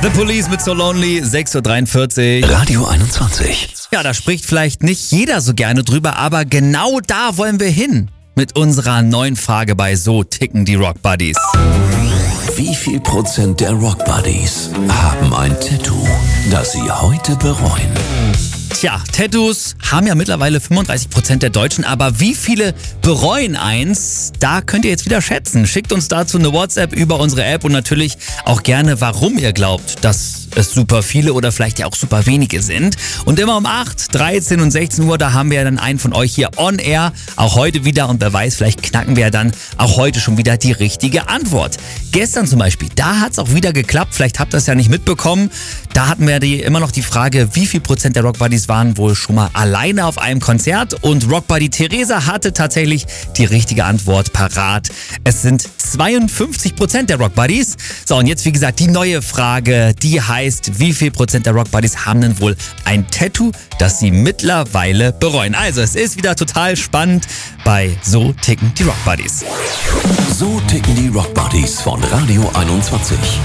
The Police mit So Lonely, 6.43 Uhr. Radio 21. Ja, da spricht vielleicht nicht jeder so gerne drüber, aber genau da wollen wir hin. Mit unserer neuen Frage bei So ticken die Rock Buddies. Wie viel Prozent der Rock Buddies haben ein Tattoo, das sie heute bereuen? Tja, Tattoos haben ja mittlerweile 35% der Deutschen, aber wie viele bereuen eins? Da könnt ihr jetzt wieder schätzen. Schickt uns dazu eine WhatsApp über unsere App und natürlich auch gerne, warum ihr glaubt, dass es super viele oder vielleicht ja auch super wenige sind. Und immer um 8, 13 und 16 Uhr, da haben wir ja dann einen von euch hier on air, auch heute wieder. Und wer weiß, vielleicht knacken wir ja dann auch heute schon wieder die richtige Antwort. Gestern zum Beispiel, da hat es auch wieder geklappt. Vielleicht habt ihr es ja nicht mitbekommen. Da hatten wir immer noch die Frage, wie viel Prozent der Rock Buddies waren wohl schon mal alleine auf einem Konzert. Und Rock Buddy Theresa hatte tatsächlich die richtige Antwort parat. Es sind 52% der Rock Buddies. So, und jetzt wie gesagt die neue Frage, die heißt, wie viel Prozent der Rock Buddies haben denn wohl ein Tattoo, das sie mittlerweile bereuen? Also es ist wieder total spannend bei So ticken die Rock Buddies. So ticken die Rock Buddies von Radio 21.